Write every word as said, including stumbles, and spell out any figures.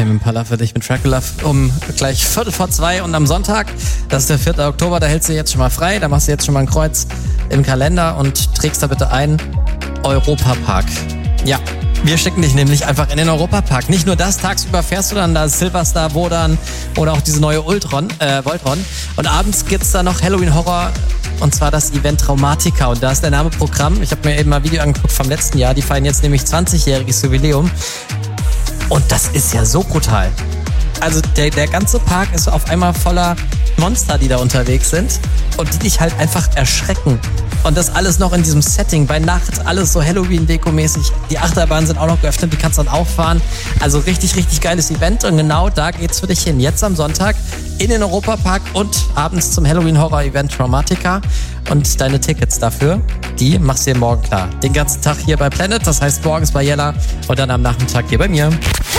Tame Impala für dich mit Dracula um gleich Viertel vor zwei und am Sonntag, das ist der vierter Oktober, da hältst du jetzt schon mal frei, da machst du jetzt schon mal ein Kreuz im Kalender und trägst da bitte ein Europapark. Ja, wir schicken dich nämlich einfach in den Europapark. Nicht nur das, tagsüber fährst du dann da Silverstar, Wodan oder auch diese neue Ultron, äh, Voltron. Und abends gibt's da noch Halloween Horror und zwar das Event Traumatica. Und da ist der Name Programm. Ich habe mir eben mal ein Video angeguckt vom letzten Jahr. Die feiern jetzt nämlich zwanzigjähriges Jubiläum. Und das ist ja so brutal. Also der, der ganze Park ist auf einmal voller Monster, die da unterwegs sind und die dich halt einfach erschrecken. Und das alles noch in diesem Setting, bei Nacht, alles so Halloween-Deko-mäßig. Die Achterbahnen sind auch noch geöffnet, die kannst du dann auch fahren. Also richtig, richtig geiles Event und genau da geht's für dich hin. Jetzt am Sonntag in den Europapark und abends zum Halloween-Horror-Event Traumatica. Und deine Tickets dafür, die machst du dir morgen klar. Den ganzen Tag hier bei Planet, das heißt morgens bei Jella und dann am Nachmittag hier bei mir.